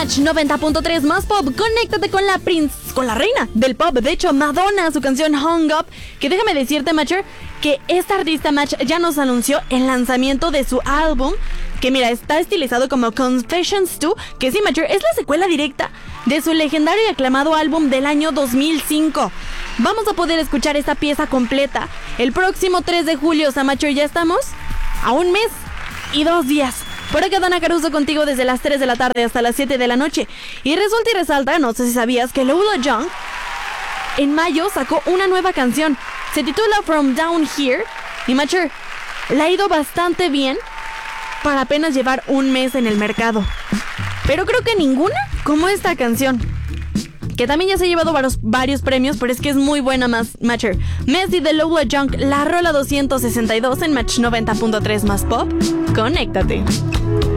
Match 90.3 más pop. Conéctate con la reina del pop. De hecho, Madonna, su canción Hung Up. Que déjame decirte, Matcher, que esta artista Match ya nos anunció el lanzamiento de su álbum. Que mira, está estilizado como Confessions 2. Que sí, Matcher, es la secuela directa de su legendario y aclamado álbum del año 2005. Vamos a poder escuchar esta pieza completa el próximo 3 de julio. O sea, Matcher, ya estamos a un mes y 2 días. Por acá Dana Caruso contigo desde las 3 de la tarde hasta las 7 de la noche. Y resulta y resalta, no sé si sabías, que Lola Young en mayo sacó una nueva canción. Se titula From Down Here. Y Matcher, le ha ido bastante bien para apenas llevar un mes en el mercado. Pero creo que ninguna como esta canción, que también ya se ha llevado varios premios, pero es que es muy buena Matcher. Messi de Lola Young, la rola 262 en Match 90.3 más pop. Conéctate.